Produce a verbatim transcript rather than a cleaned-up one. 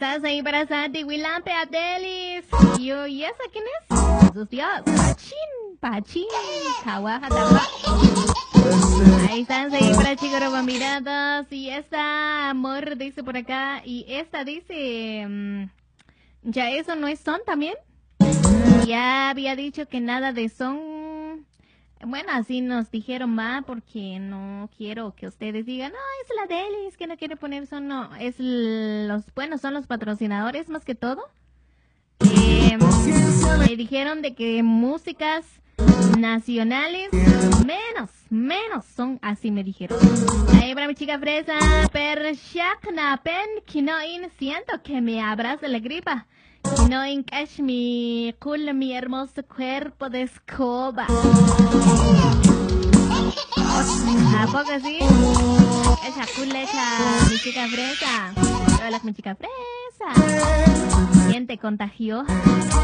estás ahí para Santi, Wilampe, Adelis. Yo, ¿y esa quién es? Sus Dios. Pachín, Pachín, Kawaja, Tawa. Ahí están ahí para Chigoroba Miradas. Y esta, amor, dice por acá. Y esta dice, um, ¿ya eso no es son también? Ya había dicho que nada de son. Bueno, así nos dijeron más porque no quiero que ustedes digan, no, es la Delis que no quiere poner son, no, es los, bueno, son los patrocinadores más que todo. Eh, me dijeron de que músicas nacionales, menos, menos son, así me dijeron. Ahí para mi chica fresa, per shakna pen, kinoin, siento que me abraza la gripa. No encash mi cool, mi hermoso cuerpo de escoba. ¿A poco así? Esa cool, esa mi chica fresa. Hola, mi chica fresa. ¿Quién te contagió?